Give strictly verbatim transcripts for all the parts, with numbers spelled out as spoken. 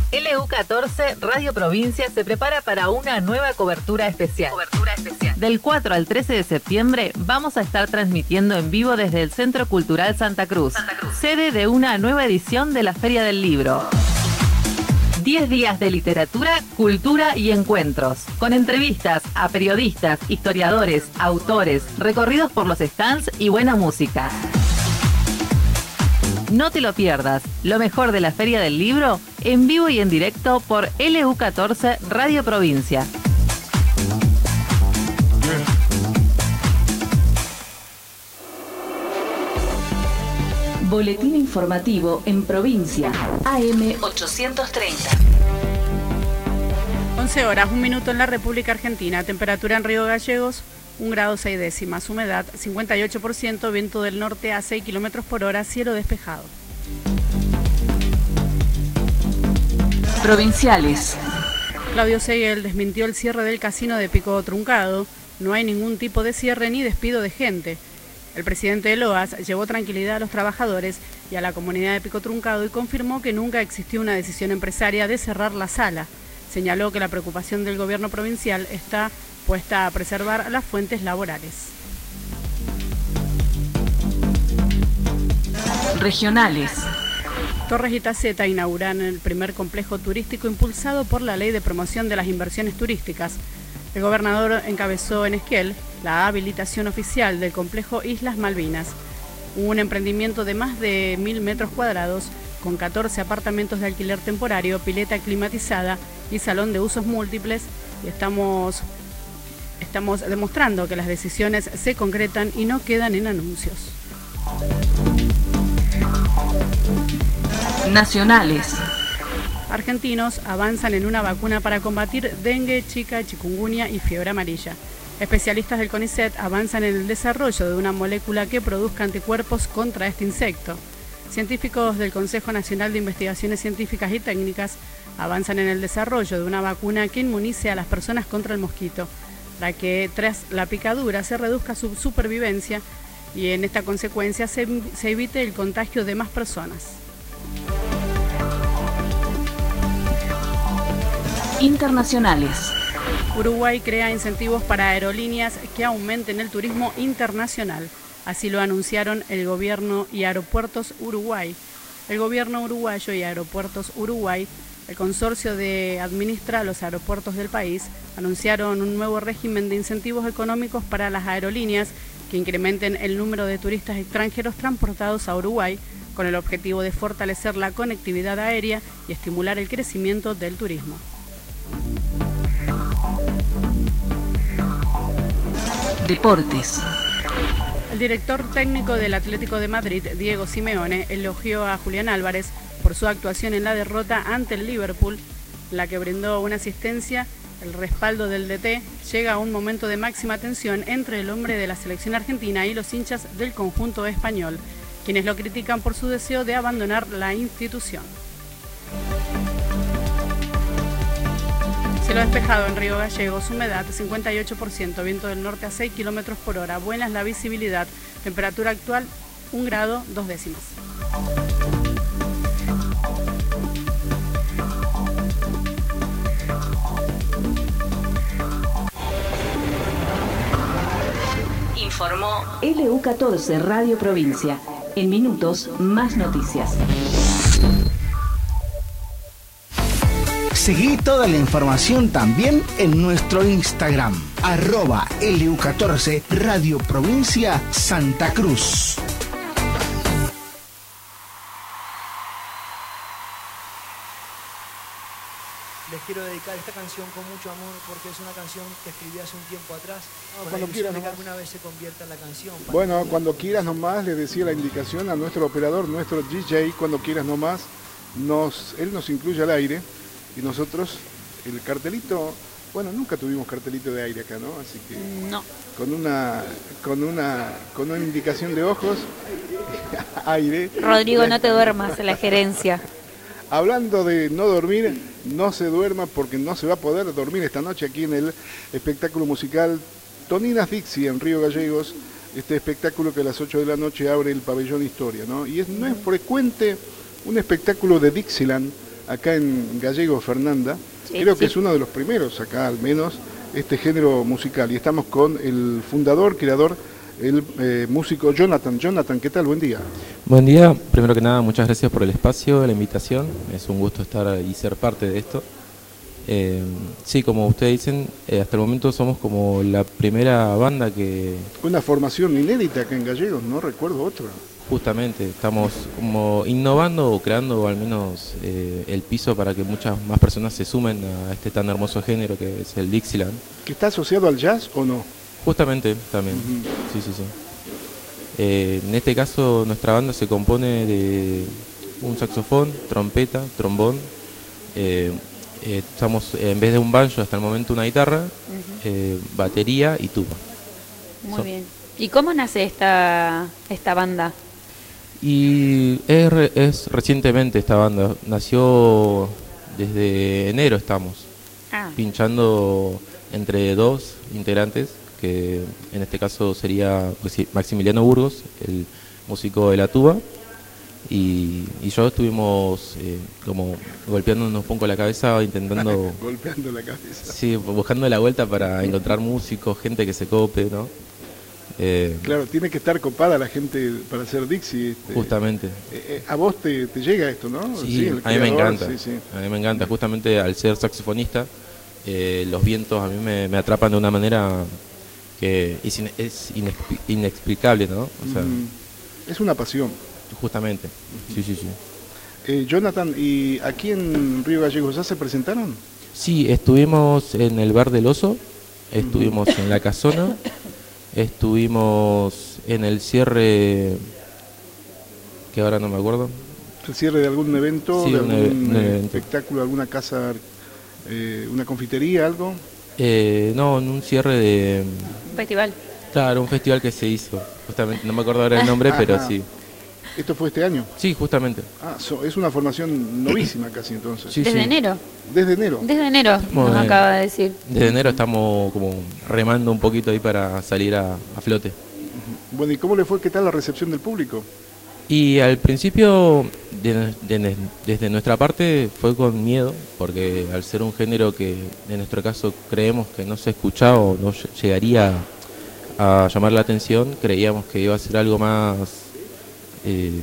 L U catorce Radio Provincia se prepara para una nueva cobertura especial. Cobertura especial. Del cuatro al trece de septiembre vamos a estar transmitiendo en vivo desde el Centro Cultural Santa Cruz, Santa Cruz, sede de una nueva edición de la Feria del Libro. diez días de literatura, cultura y encuentros, con entrevistas a periodistas, historiadores, autores, recorridos por los stands y buena música. No te lo pierdas, lo mejor de la Feria del Libro, en vivo y en directo por L U catorce Radio Provincia. Boletín informativo en provincia, A M ochocientos treinta. once horas, un minuto en la República Argentina, temperatura en Río Gallegos, un grado seis décimas, humedad cincuenta y ocho por ciento, viento del norte a seis kilómetros por hora, cielo despejado. Provinciales. Claudio Seguel desmintió el cierre del casino de Pico Truncado, no hay ningún tipo de cierre ni despido de gente. El presidente de Loas llevó tranquilidad a los trabajadores y a la comunidad de Pico Truncado y confirmó que nunca existió una decisión empresaria de cerrar la sala. Señaló que la preocupación del gobierno provincial está puesta a preservar las fuentes laborales. Regionales. Torres y Taceta inauguran el primer complejo turístico impulsado por la Ley de Promoción de las Inversiones Turísticas. El gobernador encabezó en Esquel la habilitación oficial del complejo Islas Malvinas, un emprendimiento de más de mil metros cuadrados con catorce apartamentos de alquiler temporario, pileta climatizada y salón de usos múltiples, y estamos, estamos demostrando que las decisiones se concretan y no quedan en anuncios. Nacionales. Argentinos avanzan en una vacuna para combatir dengue, zika, chikungunya y fiebre amarilla. Especialistas del CONICET avanzan en el desarrollo de una molécula que produzca anticuerpos contra este insecto. Científicos del Consejo Nacional de Investigaciones Científicas y Técnicas avanzan en el desarrollo de una vacuna que inmunice a las personas contra el mosquito, para que tras la picadura se reduzca su supervivencia y en esta consecuencia se, se evite el contagio de más personas. Internacionales. Uruguay crea incentivos para aerolíneas que aumenten el turismo internacional. Así lo anunciaron el Gobierno y Aeropuertos Uruguay. El Gobierno uruguayo y Aeropuertos Uruguay, el consorcio que administra los aeropuertos del país, anunciaron un nuevo régimen de incentivos económicos para las aerolíneas que incrementen el número de turistas extranjeros transportados a Uruguay, con el objetivo de fortalecer la conectividad aérea y estimular el crecimiento del turismo. Deportes. El director técnico del Atlético de Madrid, Diego Simeone, elogió a Julián Álvarez por su actuación en la derrota ante el Liverpool, la que brindó una asistencia. El respaldo del D T llega a un momento de máxima tensión entre el hombre de la selección argentina y los hinchas del conjunto español, quienes lo critican por su deseo de abandonar la institución. Cielo despejado en Río Gallegos, humedad cincuenta y ocho por ciento, viento del norte a seis kilómetros por hora, buena es la visibilidad, temperatura actual un grado dos décimas. Informó L U catorce Radio Provincia. En minutos, más noticias. Seguí toda la información también en nuestro Instagram, arroba L U catorce Radio Provincia Santa Cruz. Les quiero dedicar esta canción con mucho amor porque es una canción que escribí hace un tiempo atrás. No, cuando quieras que nomás. alguna vez se convierta en la canción. Bueno, cuando quieras nomás, le decía la indicación a nuestro operador, nuestro D J, cuando quieras nomás, nos, él nos incluye al aire y nosotros, el cartelito, bueno, nunca tuvimos cartelito de aire acá, ¿no? Así que no. con una, con una, con una indicación de ojos, aire. Rodrigo, no te duermas, la gerencia. Hablando de no dormir, no se duerma porque no se va a poder dormir esta noche aquí en el espectáculo musical Toninas Dixie en Río Gallegos, este espectáculo que a las ocho de la noche abre el pabellón Historia, ¿no? Y es, no es frecuente un espectáculo de Dixieland acá en Gallego Fernanda. Sí, Creo que sí. es uno de los primeros acá, al menos, este género musical. Y estamos con el fundador, creador, el eh, músico Jonathan. Jonathan, ¿qué tal? Buen día. Buen día, primero que nada muchas gracias por el espacio, la invitación, es un gusto estar y ser parte de esto. Eh, sí, como ustedes dicen, eh, hasta el momento somos como la primera banda que Una formación inédita acá en Gallegos, no recuerdo otra. justamente estamos como innovando o creando al menos eh, el piso para que muchas más personas se sumen a este tan hermoso género que es el Dixieland. ¿Que está asociado al jazz o no? Justamente también, Ujú. sí, sí, sí. Eh, en este caso nuestra banda se compone de un saxofón, trompeta, trombón, eh, eh, estamos en vez de un banjo hasta el momento una guitarra, eh, batería y tuba. Muy So- bien. ¿Y cómo nace esta, esta banda? Y es, re- es recientemente esta banda, nació desde enero estamos, Ah, pinchando entre dos integrantes, que en este caso sería Maxi- Maximiliano Burgos, el músico de la tuba, y, y yo estuvimos eh, como golpeándonos un poco la cabeza, intentando, Golpeando la cabeza. sí, buscando la vuelta para encontrar músicos, gente que se cope, ¿no? Eh, Claro, tiene que estar copada la gente para hacer Dixie. este. justamente. Eh, eh, a vos te, te llega esto, ¿no? Sí, el a mí me creador, encanta, sí, sí. a mí me encanta, justamente al ser saxofonista, eh, los vientos a mí me, me atrapan de una manera que es, ine- es inexpli- inexplicable, ¿no? O sea, Mm, es una pasión. justamente, sí, sí, sí. Eh, Jonathan, ¿y aquí en Río Gallegos ya se presentaron? Sí, estuvimos en el Bar del Oso, estuvimos en La Casona, estuvimos en el cierre, que ahora no me acuerdo. ¿El cierre de algún evento, Sí, de un algún e- un eh, evento. espectáculo, alguna casa, eh, una confitería, algo? Eh, no, en un cierre de... un festival. Claro, un festival que se hizo, justamente, no me acuerdo ahora el nombre, pero Ajá. sí. ¿Esto fue este año? Sí, justamente. Ah, so- es una formación novísima casi entonces. Sí, Desde sí. enero. Desde enero. Desde enero, Muy nos bien. acaba de decir. Desde enero estamos como remando un poquito ahí para salir a, a flote. Bueno, ¿y cómo le fue? ¿Qué tal la recepción del público? Y al principio, de- de- desde nuestra parte, fue con miedo, porque al ser un género que en nuestro caso creemos que no se escuchaba o no lle- llegaría a llamar la atención, creíamos que iba a ser algo más... eh,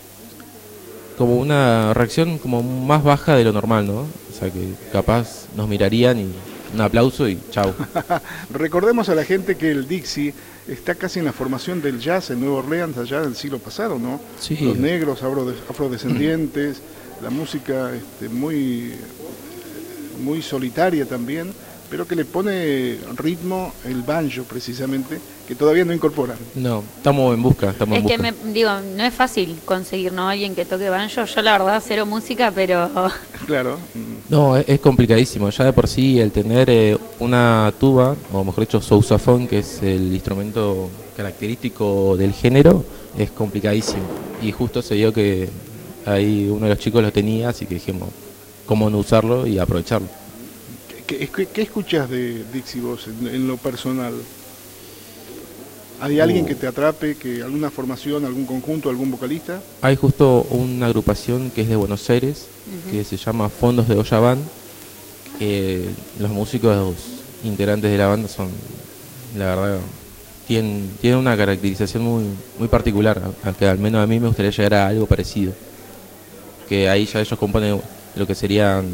como una reacción como más baja de lo normal, ¿no? O sea, que capaz nos mirarían y un aplauso y chau. Recordemos a la gente que el Dixie está casi en la formación del jazz en Nueva Orleans allá del siglo pasado, ¿no? Sí. Los negros, afrode- afrodescendientes, la música este, muy, muy solitaria también, pero que le pone ritmo el banjo precisamente, que todavía no incorporan. No, estamos en busca, estamos Es en que busca. me digo, no es fácil conseguir, ¿no? Alguien que toque banjo. Yo la verdad cero música, pero Claro. mm, No, es, es complicadísimo. Ya de por sí el tener eh, una tuba, o mejor dicho, sousafón, que es el instrumento característico del género, es complicadísimo. Y justo se dio que ahí uno de los chicos lo tenía, así que dijimos cómo no usarlo y aprovecharlo. ¿Qué, qué- qué escuchas de Dixie vos en, en lo personal? ¿Hay alguien Uh. que te atrape, que alguna formación, algún conjunto, algún vocalista? Hay justo una agrupación que es de Buenos Aires, que se llama Fondos de Olla Band, que los músicos integrantes de la banda son, la verdad, tienen, tienen una caracterización muy, muy particular, a- que al menos a mí me gustaría llegar a algo parecido. Que ahí ya ellos componen lo que serían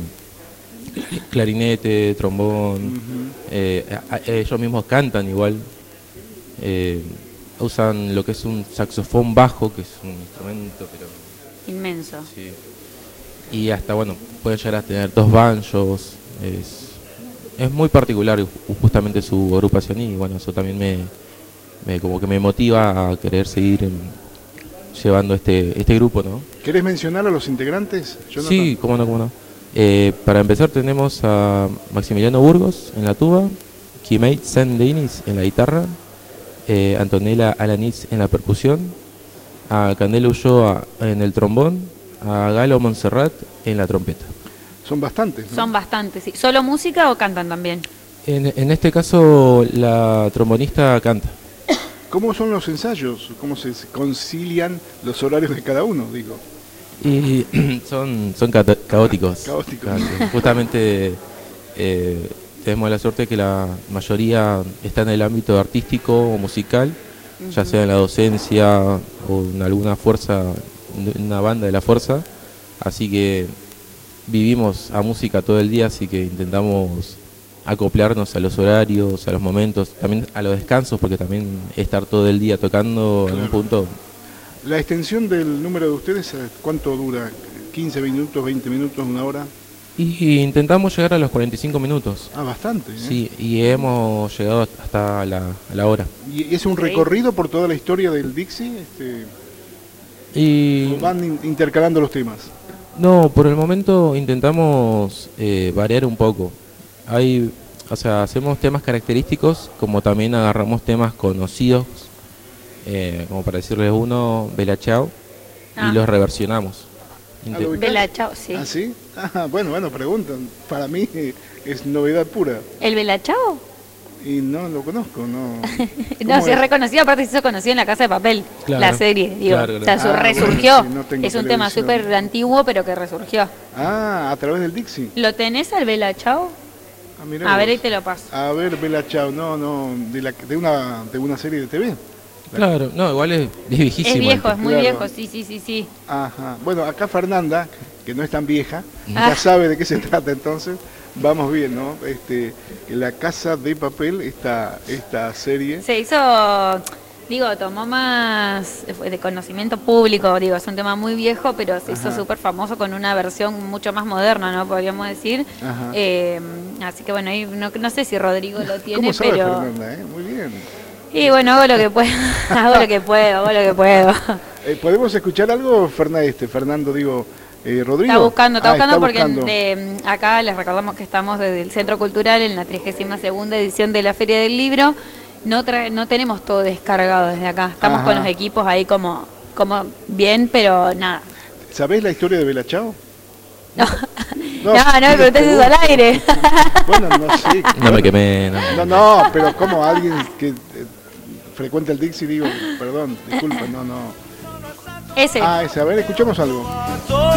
clarinete, trombón, eh, a- a- ellos mismos cantan igual. Eh, usan lo que es un saxofón bajo, que es un instrumento, pero inmenso. sí. Y hasta, bueno, pueden llegar a tener dos banjos. Es, es muy particular ju- justamente su agrupación y, bueno, eso también me, me como que me motiva a querer seguir en- llevando este este grupo, ¿no? ¿Querés mencionar a los integrantes, Jonathan? Sí, cómo no, cómo no. Eh, para empezar tenemos a Maximiliano Burgos en la tuba, Kimei Sandenis en la guitarra, eh, Antonella Alanitz en la percusión, a Candelo Ulloa en el trombón, a Galo Montserrat en la trompeta. Son bastantes, ¿no? Son bastantes, sí. ¿Solo música o cantan también? En, en este caso la trombonista canta. ¿Cómo son los ensayos? ¿Cómo se concilian los horarios de cada uno, digo? Y son, son cata- caóticos. Caóticos. Claro, justamente eh, tenemos la suerte que la mayoría está en el ámbito artístico o musical, uh-huh. ya sea en la docencia o en alguna fuerza, en una banda de la fuerza. Así que vivimos a música todo el día, así que intentamos acoplarnos a los horarios, a los momentos, también a los descansos, porque también estar todo el día tocando claro. en un punto. La extensión del número de ustedes, ¿cuánto dura? ¿quince minutos, veinte minutos, una hora? Y intentamos llegar a los cuarenta y cinco minutos. Ah, bastante. ¿eh? Sí, y hemos llegado hasta la, a la hora. ¿Y es un okay. recorrido por toda la historia del Dixie? Este, y... ¿O van in- intercalando los temas? No, por el momento intentamos eh, variar un poco. Hay, o sea, hacemos temas característicos, como también agarramos temas conocidos, eh, como para decirles uno, Bella Ciao, ah. y los reversionamos. Intent- Bella Ciao, sí. ¿Ah, sí? Ah, bueno, bueno, preguntan. Para mí es novedad pura. ¿El Bella Ciao? Y no lo conozco, no. No, si es reconocido, aparte se hizo conocido en La Casa de Papel, claro, la serie, digo. Claro, claro. O sea, su ah, resurgió. Bueno, sí, no es un tema súper antiguo, pero que resurgió. Ah, a través del Dixie. ¿Lo tenés al Bella Ciao? Ah, mirá a vos. ver, ahí te lo paso. A ver, Bella Ciao, no, no, de, la, de, una, de una serie de T V. Claro, no, igual es, es viejísimo. Es viejo, es muy claro. viejo, sí, sí, sí, sí. Ajá. Bueno, acá Fernanda, que no es tan vieja, ah. ya sabe de qué se trata, entonces vamos bien, ¿no? Este, en La Casa de Papel, esta, esta serie. Se hizo, digo, tomó más de conocimiento público, digo, es un tema muy viejo, pero se hizo súper famoso con una versión mucho más moderna, ¿no? Podríamos decir. Eh, así que bueno, ahí no, no sé si Rodrigo lo tiene, ¿Cómo sabe, pero... Fernanda, eh? Muy bien. Y bueno, hago lo que puedo, hago lo que puedo, hago lo que puedo. Eh, ¿Podemos escuchar algo, Fernando, este, Fernando, digo, eh, Rodrigo? Está buscando, está ah, buscando está porque buscando. De, acá les recordamos que estamos desde el Centro Cultural en la trigésima segunda edición de la Feria del Libro. No tra- no tenemos todo descargado desde acá, estamos Ajá. con los equipos ahí como, como bien, pero nada. ¿Sabés la historia de Bella Ciao? No, no, no, no me pregunté eso al aire. Bueno, no sé. No me quemé. No, no, no pero como alguien que... Eh, frecuenta el Dixie, digo, perdón, disculpa, no, no. Ese. Ah, ese, a ver, escuchemos algo.